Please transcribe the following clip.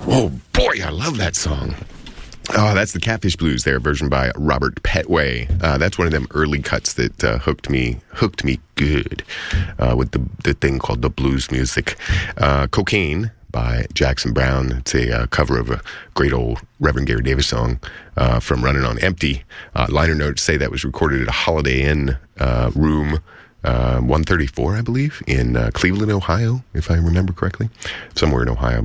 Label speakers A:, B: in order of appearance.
A: Oh, boy, I love that song. Oh, that's the Catfish Blues there, version by Robert Petway. That's one of them early cuts that hooked me good with the thing called the blues music. Cocaine by Jackson Browne. It's a cover of a great old Reverend Gary Davis song from Running on Empty. Liner notes say that was recorded at a Holiday Inn room 134, I believe, in Cleveland, Ohio, if I remember correctly. Somewhere in Ohio.